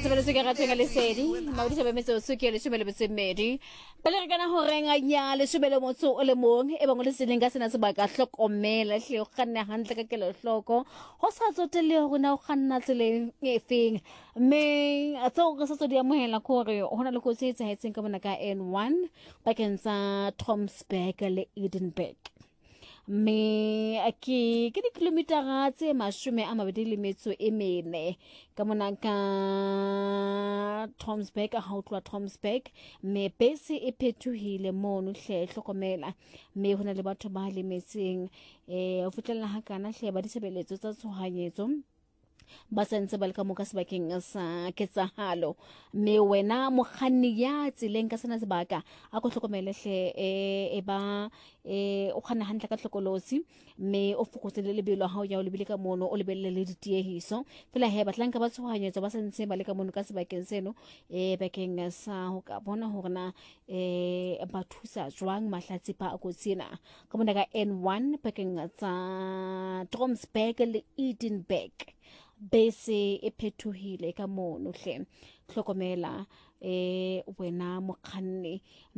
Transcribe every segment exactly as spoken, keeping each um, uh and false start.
sebele se ka rateng le sedi maudi tšhabe metso se ke le tšhumele betsemedi pele re kana ho renga nya le tšhumele motso o le mong e bang le seleng ka sena se ba ka hlokomela hle o kganna hantle ka kelo hloko ho sa tsotelle ho na o kganna tseleng e feng me a tso go sa tso di amohela gore hona le go se etsahetseng ka bona ka N one bakeng sa Tromsburg le Edenburg me aki ke di kilometera tse mashome a mabedi le metso e mene ka mona ka Tromsburg a ha o tloa Tromsburg me bese e phethohile mono hle hlokomela me hona le batho ba le metseng eh o futlela ha kana hle ba ditsebeletso tsa tshohanyetso ba sentse ba le ka moka sebakeng sa ketsahalo me wena mokganni ya tseleng ka sena sebaka a go hlokomele hle e ba e o khana hantle ka tlhokolosi me o fokotse le lebelo ha o ya o lebile ka mono o lebelle le ditiehiso fela he batlang ka ba tshwanyetso ba sentse ba le ka mono ka sebakeng seno e bakeng sa ho ka bona hore na e ba thusa jwang mahlatsi pa a go tsena ka mona ka N one bakeng tsa Tromsburg le Edenburg bese e phethohile ka mono hle hlokomela eh wena mokganni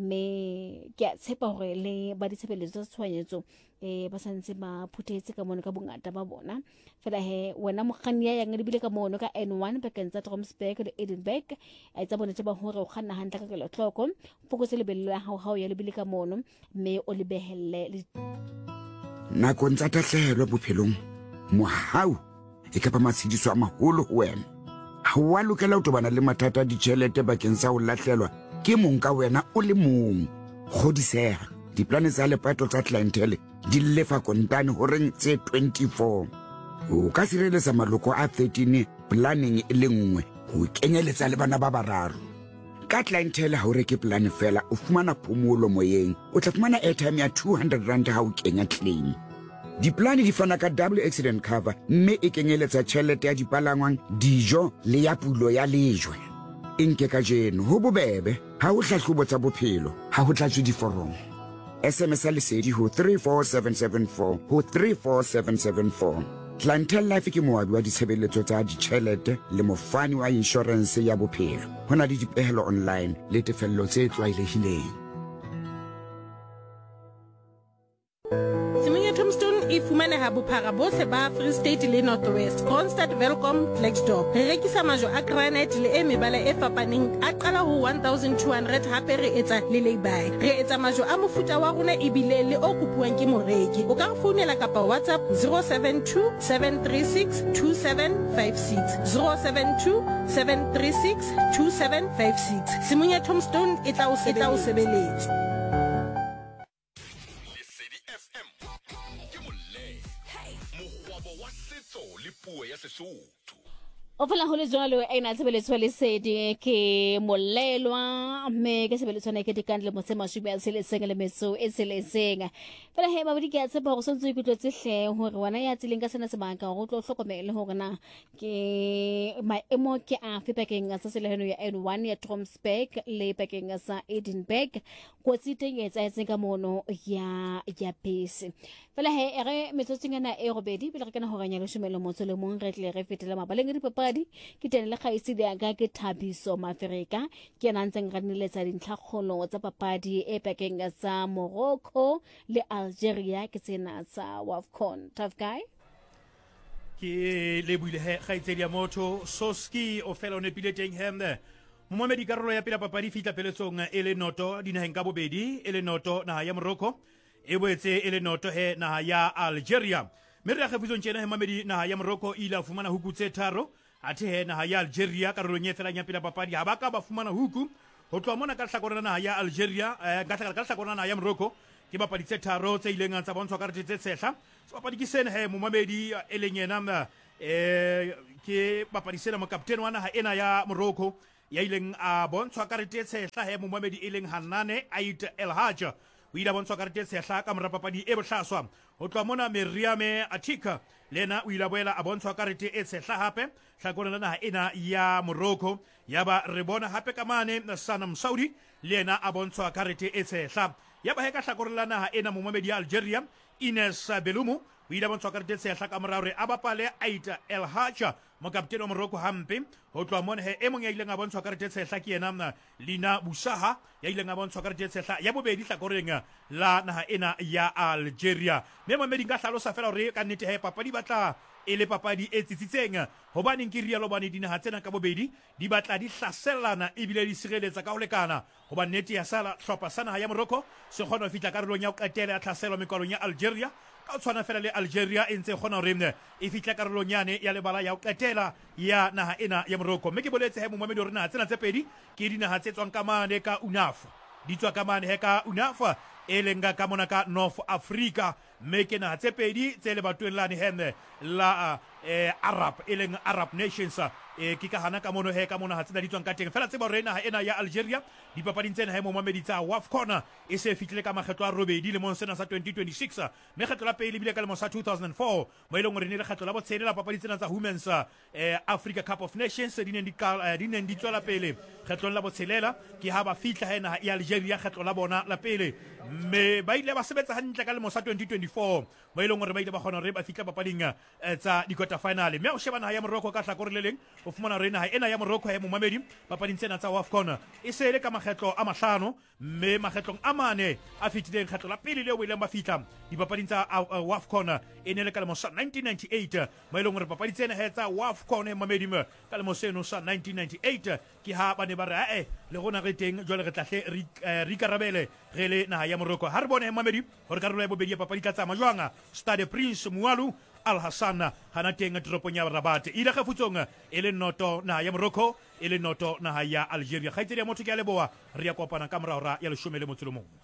me ke a tshepa hore le ba ditshebeletso tsa tshwanyetso eh ba santse ba phuthetse ka mono ka bongata ba bona fela he wena mokganni ya yang lebile ka mono ka N one bakeng tsa Tromsburg le Edenburg a etsa bona ba hore o kganna hantle ka kelo tlhoko fokotse lebelo la hao ha o ya lebile ka mono me o lebehelle nakong tsa tahlehelo bophelong mohau e ka ba matshidiso a maholo ho wena ha wa lokela ho tobana le mathata a ditjhelete bakeng sa ho lahlelwa ke mong ka wena o le mong kgodiseha diplane tsa lepato tsa clientele di lefa kontane ho reng tse twenty-four o ka sireletsa maloko a thirteen planning e le nngwe ho kenyeletsa le bana ba bararo ka clientele ha o reke plan fela o fumana phomolo moyeng o tla fumana airtime ya two hundred rand ha o kenya claim diplane di fana ka double accident cover mme e kenyeletsa tjhelete ya dipalangwang dijo le ya pulo ya lejwe enke ka jeno ho bobebe ha o hlahlobo tsa bophelo ha ho tlatswe diforomo S M S lesedi ho three four seven seven four ho three four seven seven four Clientele Life ke moabi wa ditshebeletso tsa ditjhelete le mofani wa insurance ya bophelo hona le dipehelo online le tefello tse tlwaelehileng e fumaneha bophara bohle ba Free State le North West Constant Welcome Blackstop re rekisa majo a granite le e mebala e fapaneng a qala ho one thousand two hundred hape re etsa le lay-by re etsa majo a mofuta wa rona e bile le o kopuwang ke moreki o ka re founela kapa WhatsApp zero seven two seven three six two seven five six zero seven two seven three six two seven five six Simunya Tombstone e tla o sebeletsa o fela ho le jwalo e na tshebeletso le sedi ke molelwa me ke tshebeletso ne ke dikandle mo tsema shube ya seleseng le metso e seleseng fela he ba bodi ke a tshepa go sontse go tlotse hle hore wana ya tseleng ka sena sebaka go tlo hlokomele hore na ke maemo ke a fe bakeng sa seleheno ya N one ya Tromsburg le bakeng sa Edenburg go tsiteng etsa etsa ka mono ya ya bese fela he re metsotsingana e robedi pele re kana ho ranya le shumelo motso le mong re tle re fetela mabaleng di papadi ke tene le khaisi dia ka ke Thabiso Mafereka ke nantseng ga niletsa dintlhakgolo tsa papadi e pakeng tsa Morocco le Algeria ke tsena tsa WAFCON tough guy ke le buile he khaitsedi ya motho Soski o fela o nepile teng hemne momamedi karolo ya pela papadi fitla peletsong e le noto dinaheng ka bobedi e le noto naha ya Morocco e boetse e le noto he naha ya Algeria mme re khafitsong tjena he mamedi naha ya Morocco ila fumana huku tse tharo athe he naha ya Algeria karolo nye fela nya pela papadi ha ba ka ba fumana huku ho tloa mona ka hlakorana naha ya Algeria ka hlakala ka hlakorana naha ya Morocco ke ba paditse tharo tse ileng tsa bontshwa ka rete tse sehla se ba padiki sene he momamedi e leng yena eh ke ba padisena mo captain wa naha ena ya Morocco ya ileng a bontshwa ka rete tse sehla he momamedi e leng Hanane Ait El Hajj o ila bontshwa ka rete tse sehla ka mora papadi e bohlaswa ho tloa mona Meriame Atika lena o ila boela a bontshwa ka rete e sehla hape hlakorana naha ena ya Morocco yaba re bona hape ka mane Sanam Saudi lena a bontshwa ka rete e sehla yaba he ka hlakorana naha ena momamedi ya Algeria Ines Belumu o ila bontshwa ka rete tse sehla ka mora hore a bapale Ait El Hajj mokaptene wa Morocco hampe ho tloa mona he e mong ya ileng a bontshwa karete tshehla ke yena Lina Busaha ya ileng a bontshwa karete tshehla ya bobedi hlakoreng la naha ena ya Algeria mme Mohammed nka hlalosa fela hore ka nnete he papadi batla e le papadi e tsitsitseng hobaneng ke rialo bane dinaha tsena ka bobedi di batla di hlaselana ebile di sireletsa ka ho lekana hoba nnete ya sala hlopha sa naha ya Morocco se kgona ho fihla karolong ya ho qetela ya tlhaselwa mekwalong ya Algeria ka ho tshwana fela le Algeria e ntse kgona hore e fihla karolong yane ya lebala ya ho qetela ya naha ena ya Morocco mme ke boletse he Mohammed hore naha tsena tse pedi ke dinaha tse tswang ka mane ka U N A F di tswa ka mane he ka U N A F e lenga ka mona ka North Africa mme ke naha tse pedi tse le batweng lane hene la eh, Arab e leng Arab nations e ke ka hana ka mono he ka mona ha tsena di tswang ka teng fela tseba hore naha ena ya Algeria dipapading tsena he Mohammed tsa WAFCON e se fitlile ka makgetlo a robedi le mong sena sa twenty twenty-six mme kgetlo la pele bile ka le mo sa two thousand four mo ileng hore ne le kgetlo la botsele la papadi tsena tsa Women's eh, Africa Cup of Nations di neng di ka di neng di tswela pele kgetlo la botselela ke ha ba fitla he naha ya Algeria kgetlo la bona la pele mme ba ile ba sebetsa hantle ka le mo sa twenty twenty-four mo ileng hore ba ile ba kgona hore ba fitla papading tsa di quarter final mme o sheba naha ya Morocco ka hlakore le leng o fumana re naha ena ya Morocco ya Mohammed papading tsena tsa WAFCON e se le ka makgetlo a mahlano mme makgetlong a mane a fitileng kgetlo la pele le o ileng ba fitla dipapading tsa WAFCON e ne le ka le mo sa nineteen ninety-eight mo ileng hore papadi tsena he tsa WAFCON Mohammed ka le mo seno sa nineteen ninety-eight ke ha ba ne ba re eh le gona re teng jwale re tlahle re ikarabele re le naha ya Morocco ha re bone Mohammed hore karolo ya bobedi ya papadi tla tsamaya jwang Stade Prince Moualou Al Hassan hana teng toropong ya Rabat ida ga futsong e le noto naha ya Morocco e le noto naha ya Algeria khaitsedi ya motho ke a leboa re ya kopana ka morao ya leshome le motso le mong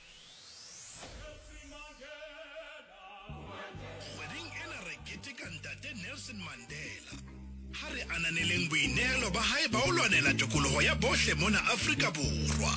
wedding ena re keteka ntate Nelson Mandela ha re ananeleng boinelo ba hae ba o lwanela tokoloho ya bohle mona Afrika Borwa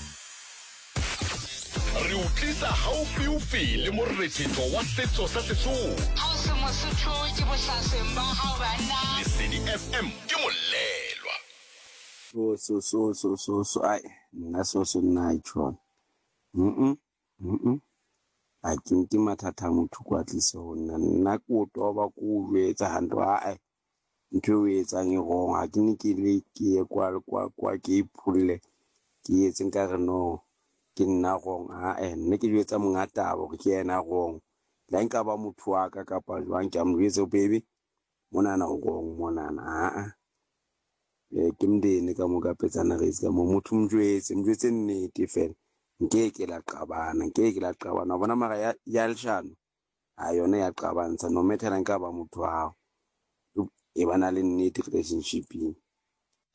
re utlisa haufiufi le morethetho wa setso sa Sesotho ha o se Mosotho ke bohlaseng ba hao bana Lesedi F M ke molelwa so so so so so ai nna so so nna itshona mm mm a ke nke mathata motho kwa tlise ho nna nna ko toba ko jwetsa hanto ai ntho e etsang e gong a ke ne ke le ke kwa kwa kwa ke iphulle ke etse nka re no ke nna gong a eh nne ke jwetsa mongata bo ke yena gong la nka ba motho wa ka kapa jwang ke amjwetse baby mona na gong mona na a e ke mdene ka mo ka petsana re isa mo motho mjwetse mjwetse nnete fela nke ke la qabana nke ke la qabana bona mara ya ya lshano a yona ya qabantsha no matter nka ba motho wa e bana le nnete relationship